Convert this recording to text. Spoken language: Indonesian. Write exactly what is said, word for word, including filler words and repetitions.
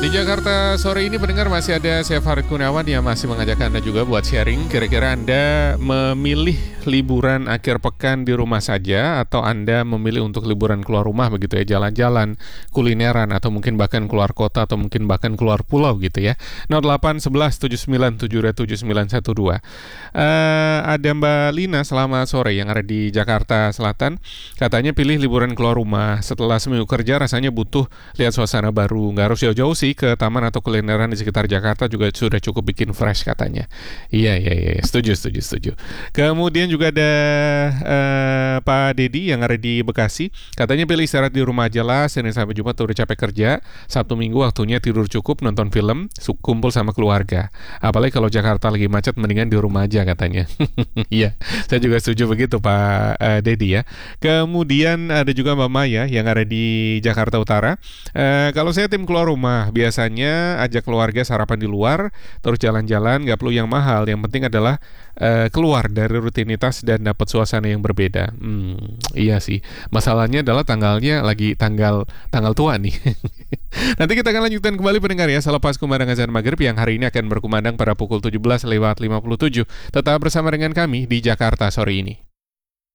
Di Jakarta sore ini pendengar masih ada saya Farid Gunawan yang masih mengajak Anda juga buat sharing. Kira-kira Anda memilih liburan akhir pekan di rumah saja atau Anda memilih untuk liburan keluar rumah begitu ya, jalan-jalan, kulineran atau mungkin bahkan keluar kota atau mungkin bahkan keluar pulau gitu ya. nol delapan satu satu tujuh sembilan tujuh tujuh sembilan satu dua. Uh, ada Mbak Lina selamat sore yang ada di Jakarta Selatan. Katanya pilih liburan keluar rumah. Setelah seminggu kerja rasanya butuh lihat suasana baru. Nggak harus jauh-jauh sih, ke taman atau kulineran di sekitar Jakarta juga sudah cukup bikin fresh katanya. Iya, iya, iya. Setuju, setuju, setuju. Kemudian juga ada uh, Pak Dedi yang ada di Bekasi. Katanya pilih istirahat di rumah aja lah. Senin sampai Jumat udah capek kerja. Sabtu Minggu waktunya tidur cukup, nonton film, kumpul sama keluarga. Apalagi kalau Jakarta lagi macet, mendingan di rumah aja katanya. Iya, saya juga setuju begitu Pak uh, Dedi ya. Kemudian ada juga Mbak Maya yang ada di Jakarta Utara. Uh, kalau saya tim keluar rumah, biasanya ajak keluarga sarapan di luar, terus jalan-jalan, nggak perlu yang mahal. Yang penting adalah uh, keluar dari rutinitas dan dapat suasana yang berbeda. Hmm, iya sih. Masalahnya adalah tanggalnya lagi tanggal tanggal tua nih. Nanti kita akan lanjutkan kembali pendengar ya, selepas kumandang azan maghrib yang hari ini akan berkumandang pada pukul tujuh belas lewat lima puluh tujuh. Tetap bersama dengan kami di Jakarta sore ini.